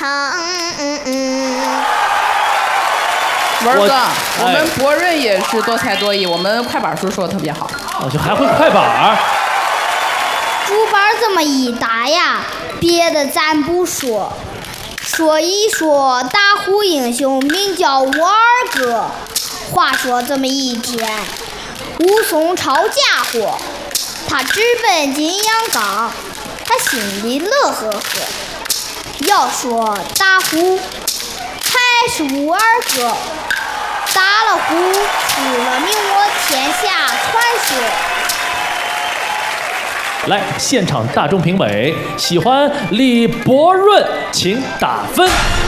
长。 文哥，我们博润也是多才多艺，我们快板书说的特别好。 我就还会快板。 竹板这么一打呀，别的咱不说，说一说打虎英雄名叫我二哥。话说这么一天，武松抄家伙，他直奔金阳冈，他心里乐呵呵。要说打虎，还是我二哥，打了虎出了名我天下传说。 来，现场大众评委，喜欢李博润，请打分。